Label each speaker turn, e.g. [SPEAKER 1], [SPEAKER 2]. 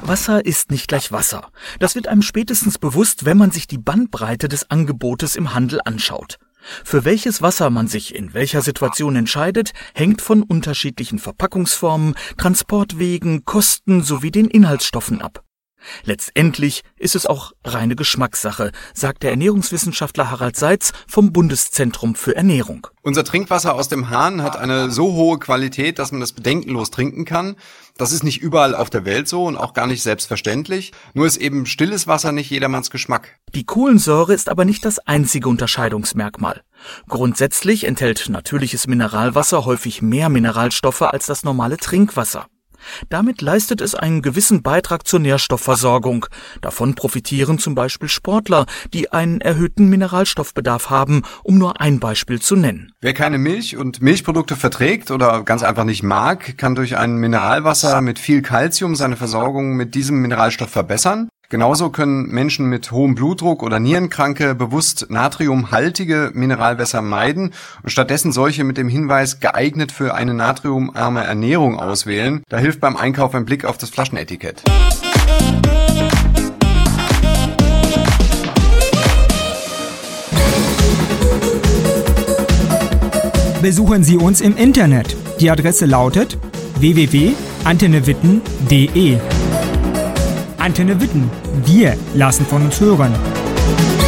[SPEAKER 1] Wasser ist nicht gleich Wasser. Das wird einem spätestens bewusst, wenn man sich die Bandbreite des Angebotes im Handel anschaut. Für welches Wasser man sich in welcher Situation entscheidet, hängt von unterschiedlichen Verpackungsformen, Transportwegen, Kosten sowie den Inhaltsstoffen ab. Letztendlich ist es auch reine Geschmackssache, sagt der Ernährungswissenschaftler Harald Seitz vom Bundeszentrum für Ernährung.
[SPEAKER 2] Unser Trinkwasser aus dem Hahn hat eine so hohe Qualität, dass man das bedenkenlos trinken kann. Das ist nicht überall auf der Welt so und auch gar nicht selbstverständlich. Nur ist eben stilles Wasser nicht jedermanns Geschmack.
[SPEAKER 1] Die Kohlensäure ist aber nicht das einzige Unterscheidungsmerkmal. Grundsätzlich enthält natürliches Mineralwasser häufig mehr Mineralstoffe als das normale Trinkwasser. Damit leistet es einen gewissen Beitrag zur Nährstoffversorgung. Davon profitieren zum Beispiel Sportler, die einen erhöhten Mineralstoffbedarf haben, um nur ein Beispiel zu nennen.
[SPEAKER 2] Wer keine Milch und Milchprodukte verträgt oder ganz einfach nicht mag, kann durch ein Mineralwasser mit viel Calcium seine Versorgung mit diesem Mineralstoff verbessern. Genauso können Menschen mit hohem Blutdruck oder Nierenkranke bewusst natriumhaltige Mineralwässer meiden und stattdessen solche mit dem Hinweis geeignet für eine natriumarme Ernährung auswählen. Da hilft beim Einkauf ein Blick auf das Flaschenetikett.
[SPEAKER 3] Besuchen Sie uns im Internet. Die Adresse lautet www.antennewitten.de. Antenne Witten. Wir lassen von uns hören.